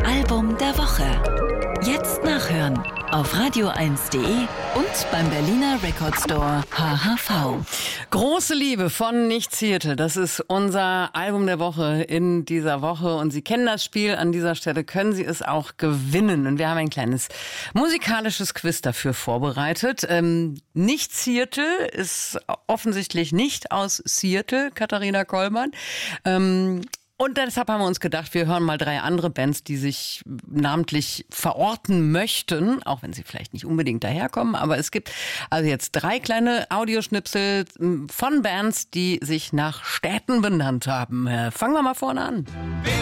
Album der Woche. Jetzt nachhören auf radio1.de und beim Berliner Record Store HHV. Große Liebe von Nicht Seattle, das ist unser Album der Woche in dieser Woche. Und Sie kennen das Spiel, an dieser Stelle können Sie es auch gewinnen. Und wir haben ein kleines musikalisches Quiz dafür vorbereitet. Nicht Seattle ist offensichtlich nicht aus Seattle, Katharina Kollmann. Und deshalb haben wir uns gedacht, wir hören mal 3 andere Bands, die sich namentlich verorten möchten, auch wenn sie vielleicht nicht unbedingt daherkommen. Aber es gibt also jetzt 3 kleine Audioschnipsel von Bands, die sich nach Städten benannt haben. Fangen wir mal vorne an.